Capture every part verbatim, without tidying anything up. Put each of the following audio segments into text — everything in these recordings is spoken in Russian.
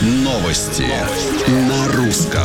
Новости на русском.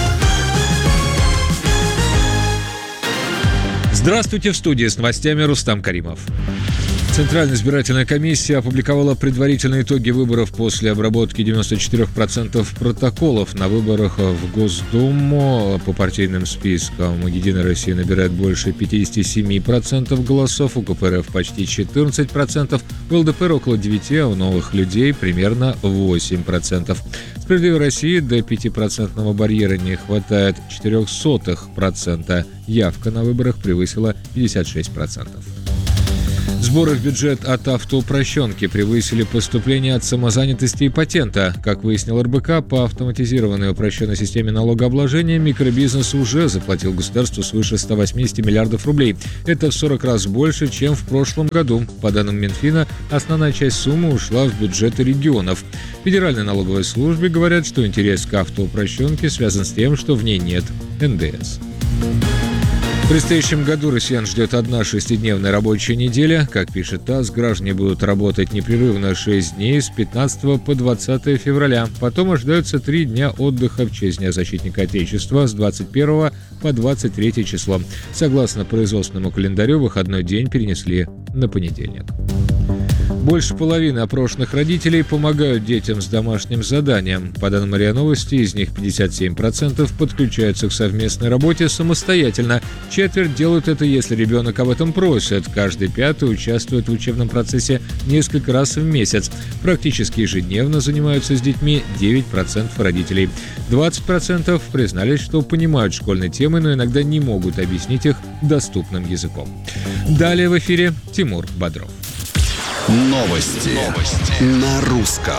Здравствуйте, в студии с новостями Рустам Каримов. Центральная избирательная комиссия опубликовала предварительные итоги выборов после обработки девяносто четыре процента протоколов на выборах в Госдуму. По партийным спискам «Единая Россия» набирает больше пятьдесят семь процентов голосов, у ка пэ эр эф почти четырнадцать процентов, у эл дэ пэ эр около девять процентов, а у «Новых людей» примерно восемь процентов. «Справедливой России» до пятипроцентного барьера не хватает ноль целых четыре десятых процента. Явка на выборах превысила пятьдесят шесть процентов. Сборы в бюджет от автоупрощенки превысили поступления от самозанятости и патента. Как выяснил эр бэ ка, по автоматизированной упрощенной системе налогообложения микробизнес уже заплатил государству свыше ста восьмидесяти миллиардов рублей. Это в сорок раз больше, чем в прошлом году. По данным Минфина, основная часть суммы ушла в бюджеты регионов. В Федеральной налоговой службе говорят, что интерес к автоупрощенке связан с тем, что в ней нет эн дэ эс. В предстоящем году россиян ждет одна шестидневная рабочая неделя. Как пишет ТАСС, граждане будут работать непрерывно шесть дней с пятнадцатого по двадцатое февраля. Потом ожидаются три дня отдыха в честь Дня защитника Отечества с двадцать первого по двадцать третье число. Согласно производственному календарю, выходной день перенесли на понедельник. Больше половины опрошенных родителей помогают детям с домашним заданием. По данным РИА Новости, из них пятьдесят семь процентов подключаются к совместной работе самостоятельно. Четверть делают это, если ребенок об этом просит. Каждый пятый участвует в учебном процессе несколько раз в месяц. Практически ежедневно занимаются с детьми девять процентов родителей. двадцать процентов признались, что понимают школьные темы, но иногда не могут объяснить их доступным языком. Далее в эфире Тимур Бодров. Новости, Новости. на русском.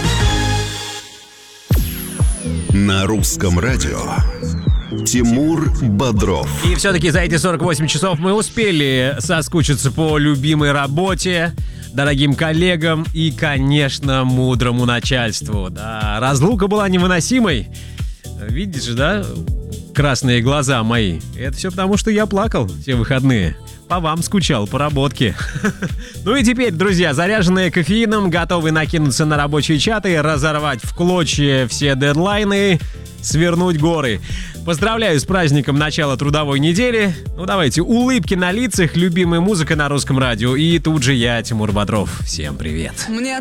На русском радио. Тимур Бодров. И все-таки за эти сорок восемь часов мы успели соскучиться по любимой работе, дорогим коллегам и, конечно, мудрому начальству. Да, разлука была невыносимой. Видишь, да, красные глаза мои? Это все потому, что я плакал все выходные. По вам скучал, по работке. Ну и теперь, друзья, заряженные кофеином, готовы накинуться на рабочие чаты, разорвать в клочья все дедлайны, свернуть горы. Поздравляю с праздником начала трудовой недели. Ну давайте, улыбки на лицах, любимая музыка на русском радио. И тут же я, Тимур Бодров. Всем привет. Мне